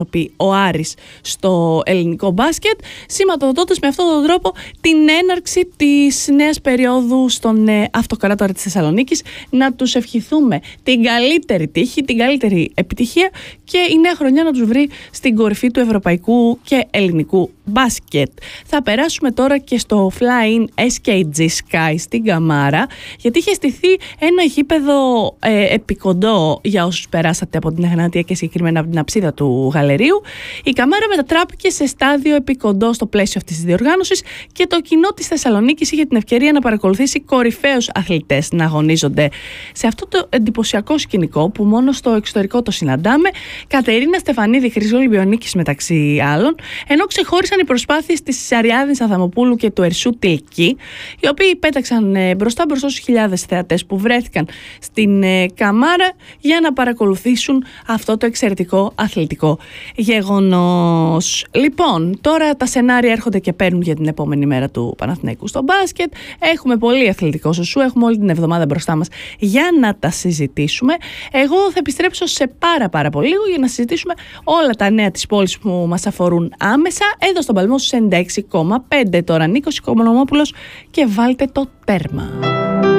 ο Άρης στο ελληνικό μπάσκετ, σηματοδοτώντας με αυτόν τον τρόπο την έναρξη της νέας περίοδου στον Αυτοκράτορα της Θεσσαλονίκης. Να τους ευχηθούμε την καλύτερη τύχη, την καλύτερη επιτυχία και η νέα χρονιά να τους βρει στην κορυφή του ευρωπαϊκού και ελληνικού μπάσκετ. Θα περάσουμε τώρα και στο Fly-in SKG Sky στην Καμάρα, γιατί είχε στηθεί ένα γήπεδο επικοντό για όσους περάσατε από την Εγνατία και συγκεκριμένα από την αψίδα του Γαλερίου. Η Καμάρα μετατράπηκε σε στάδιο επικοντό στο πλαίσιο αυτής της διοργάνωσης και το κοινό της Θεσσαλονίκης είχε την ευκαιρία να παρακολουθήσει κορυφαίους αθλητές να αγωνίζονται σε αυτό το εντυπωσιακό σκηνικό που μόνο στο εξωτερικό το συναντάμε. Κατερίνα Στεφανίδη, Χρυσή Ολυμπιονίκης μεταξύ άλλων, ενώ ξεχώρισαν οι προσπάθειες της Αριάδνης Αδαμοπούλου και του Ερσού Τιλκή, οι οποίοι πέταξαν μπροστά στους χιλιάδες θεατές που βρέθηκαν στην Καμάρα για να παρακολουθήσουν αυτό το εξαιρετικό αθλητικό γεγονός. Λοιπόν, τώρα τα σενάρια έρχονται και παίρνουν για την επόμενη μέρα του Παναθηναϊκού στο μπάσκετ. Έχουμε πολύ αθλητικό σωσού, έχουμε όλη την εβδομάδα μπροστά μας για να τα συζητήσουμε. Εγώ θα επιστρέψω σε πάρα πολύ λίγο για να συζητήσουμε όλα τα νέα της πόλης που μας αφορούν άμεσα εδώ στον Παλμό στους 96,5. Τώρα Νίκος Οικονομόπουλος και βάλτε το τέρμα.